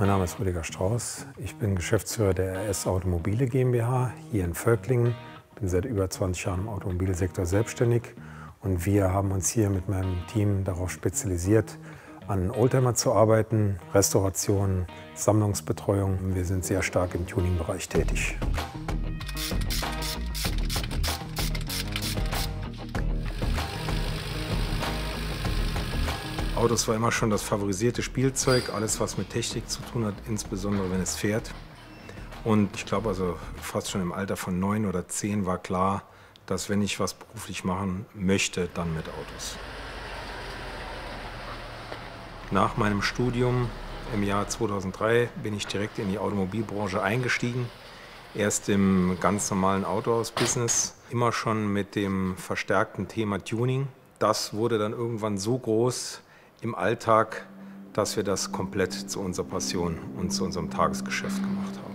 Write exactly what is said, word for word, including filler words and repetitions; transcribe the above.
Mein Name ist Rüdiger Strauß. Ich bin Geschäftsführer der R S Automobile GmbH hier in Völklingen. Bin seit über zwanzig Jahren im Automobilsektor selbstständig und wir haben uns hier mit meinem Team darauf spezialisiert, an Oldtimer zu arbeiten, Restauration, Sammlungsbetreuung. Wir sind sehr stark im Tuning-Bereich tätig. Autos war immer schon das favorisierte Spielzeug, alles was mit Technik zu tun hat, insbesondere wenn es fährt. Und ich glaube also fast schon im Alter von neun oder zehn war klar, dass wenn ich was beruflich machen möchte, dann mit Autos. Nach meinem Studium im Jahr zweitausenddrei bin ich direkt in die Automobilbranche eingestiegen. Erst im ganz normalen Autohaus-Business, immer schon mit dem verstärkten Thema Tuning. Das wurde dann irgendwann so groß im Alltag, dass wir das komplett zu unserer Passion und zu unserem Tagesgeschäft gemacht haben.